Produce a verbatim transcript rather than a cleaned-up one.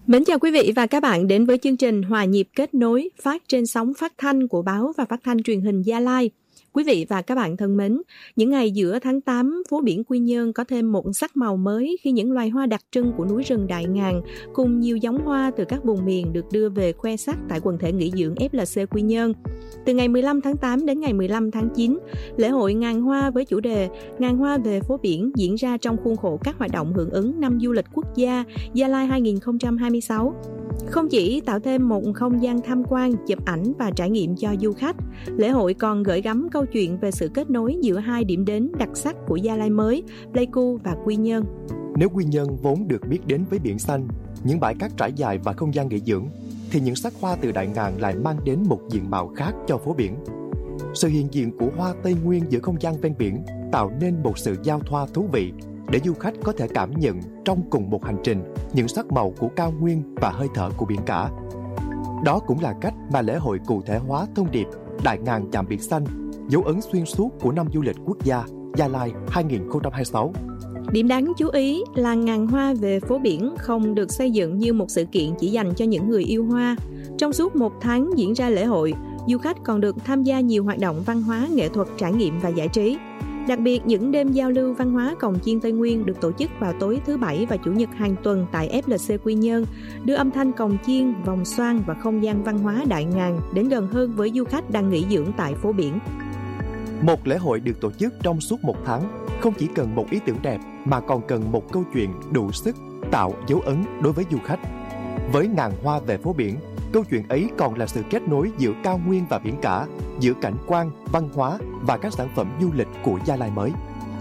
Mến chào quý vị và các bạn đến với chương trình Hòa nhịp kết nối phát trên sóng phát thanh của báo và phát thanh truyền hình Gia Lai. Quý vị và các bạn thân mến, những ngày giữa tháng tám, phố biển Quy Nhơn có thêm một sắc màu mới khi những loài hoa đặc trưng của núi rừng Đại Ngàn cùng nhiều giống hoa từ các vùng miền được đưa về khoe sắc tại quần thể nghỉ dưỡng ép lờ xê Quy Nhơn. Từ ngày mười lăm tháng tám đến ngày mười lăm tháng chín, lễ hội Ngàn Hoa với chủ đề Ngàn Hoa về phố biển diễn ra trong khuôn khổ các hoạt động hưởng ứng năm du lịch quốc gia Gia Lai hai không hai sáu. Không chỉ tạo thêm một không gian tham quan, chụp ảnh và trải nghiệm cho du khách, lễ hội còn gửi gắm câu chuyện về sự kết nối giữa hai điểm đến đặc sắc của Gia Lai mới, Pleiku và Quy Nhơn. Nếu Quy Nhơn vốn được biết đến với biển xanh, những bãi cát trải dài và không gian nghỉ dưỡng, thì những sắc hoa từ Đại Ngàn lại mang đến một diện mạo khác cho phố biển. Sự hiện diện của hoa Tây Nguyên giữa không gian ven biển tạo nên một sự giao thoa thú vị để du khách có thể cảm nhận trong cùng một hành trình những sắc màu của cao nguyên và hơi thở của biển cả. Đó cũng là cách mà lễ hội cụ thể hóa thông điệp Đại Ngàn chạm biển xanh, dấu ấn xuyên suốt của năm du lịch quốc gia Gia Lai hai không hai sáu. Điểm đáng chú ý là Ngàn Hoa về phố biển không được xây dựng như một sự kiện chỉ dành cho những người yêu hoa. Trong suốt một tháng diễn ra lễ hội, du khách còn được tham gia nhiều hoạt động văn hóa, nghệ thuật, trải nghiệm và giải trí. Đặc biệt, những đêm giao lưu văn hóa cồng chiêng Tây Nguyên được tổ chức vào tối thứ Bảy và Chủ nhật hàng tuần tại ép lờ xê Quy Nhơn, đưa âm thanh cồng chiêng, vòng xoan và không gian văn hóa Đại Ngàn đến gần hơn với du khách đang nghỉ dưỡng tại phố biển. Một lễ hội được tổ chức trong suốt một tháng không chỉ cần một ý tưởng đẹp mà còn cần một câu chuyện đủ sức tạo dấu ấn đối với du khách. Với Ngàn Hoa về phố biển, câu chuyện ấy còn là sự kết nối giữa cao nguyên và biển cả, giữa cảnh quan, văn hóa và các sản phẩm du lịch của Gia Lai mới.